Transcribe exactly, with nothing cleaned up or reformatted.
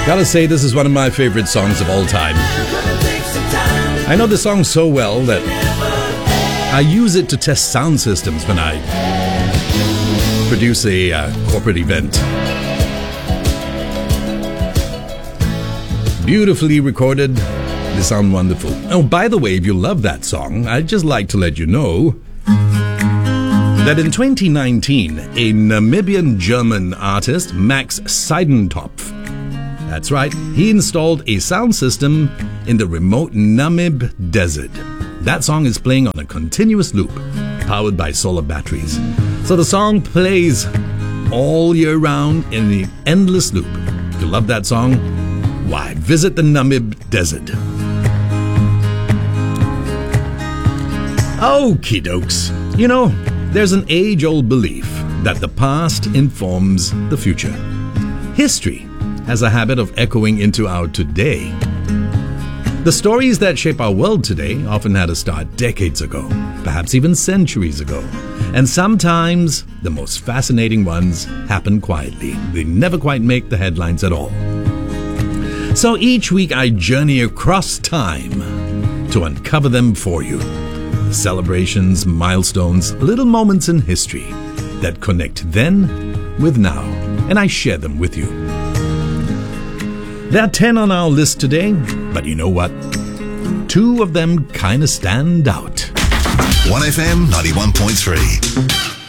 Gotta say, this is one of my favorite songs of all time. I know the song so well that I use it to test sound systems when I produce a uh, corporate event. Beautifully recorded. They sound wonderful. Oh, by the way, if you love that song, I'd just like to let you know that in twenty nineteen, a Namibian-German artist, Max Seidentopf, that's right, he installed a sound system in the remote Namib Desert. That song is playing on a continuous loop, powered by solar batteries. So the song plays all year round in the endless loop. If you love that song, why, visit the Namib Desert. Okie dokes. You know, there's an age-old belief that the past informs the future. History has a habit of echoing into our today. The stories that shape our world today often had a start decades ago, perhaps even centuries ago. And sometimes the most fascinating ones happen quietly. They never quite make the headlines at all. So each week I journey across time to uncover them for you. Celebrations, milestones, little moments in history that connect then with now, and I share them with you. There are ten on our list today, but you know what? Two of them kind of stand out. one F M ninety-one point three.